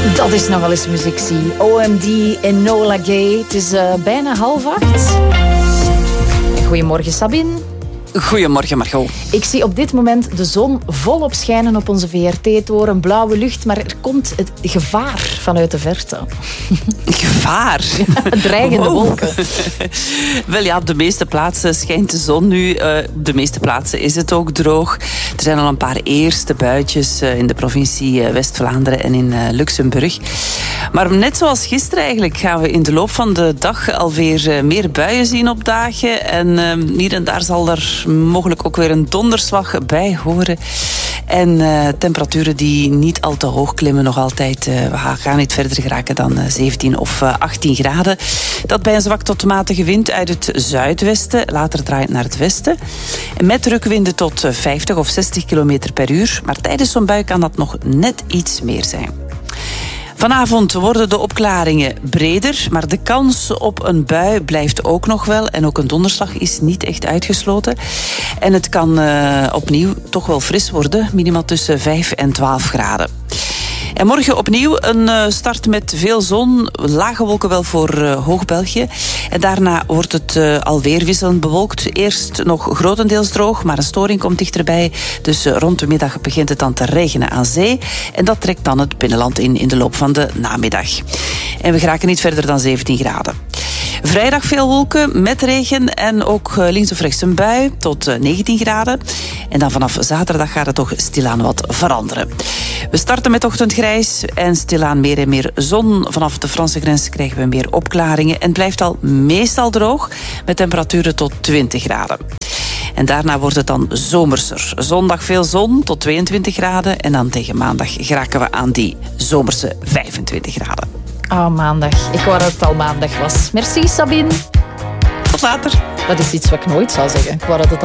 Dat is nogal eens muziek, zie. OMD en Enola Gay. Het is bijna 7:30. Goedemorgen, Sabine. Goedemorgen, Margot. Ik zie op dit moment de zon volop schijnen op onze VRT-toren. Blauwe lucht, maar er komt het gevaar vanuit de verte. Gevaar? Dreigende wolken. Wel ja, op de meeste plaatsen schijnt de zon nu. Op de meeste plaatsen is het ook droog. Er zijn al een paar eerste buitjes in de provincie West-Vlaanderen en in Luxemburg. Maar net zoals gisteren eigenlijk gaan we in de loop van de dag alweer meer buien zien opdagen. En hier en daar zal er mogelijk ook weer een donderslag bij horen. En temperaturen die niet al te hoog klimmen nog altijd. We gaan niet verder geraken dan 17 of 18 graden. Dat bij een zwak tot matige wind uit het zuidwesten. Later draait naar het westen. Met drukwinden tot 50 of 60 kilometer per uur. Maar tijdens zo'n bui kan dat nog net iets meer zijn. Vanavond worden de opklaringen breder, maar de kans op een bui blijft ook nog wel. En ook een donderslag is niet echt uitgesloten. En het kan opnieuw toch wel fris worden, minimaal tussen 5 en 12 graden. En morgen opnieuw een start met veel zon, lage wolken wel voor Hoog-België. En daarna wordt het alweer wisselend bewolkt. Eerst nog grotendeels droog, maar een storing komt dichterbij. Dus rond de middag begint het dan te regenen aan zee. En dat trekt dan het binnenland in de loop van de namiddag. En we geraken niet verder dan 17 graden. Vrijdag veel wolken met regen en ook links of rechts een bui tot 19 graden. En dan vanaf zaterdag gaat het toch stilaan wat veranderen. We starten met ochtendgrijs en stilaan meer en meer zon. Vanaf de Franse grens krijgen we meer opklaringen. En het blijft al meestal droog met temperaturen tot 20 graden. En daarna wordt het dan zomerser. Zondag veel zon tot 22 graden. En dan tegen maandag geraken we aan die zomerse 25 graden. Maandag. Ik wou dat het al maandag was. Merci, Sabine. Tot later. Dat is iets wat ik nooit zou zeggen. Ik wou dat het al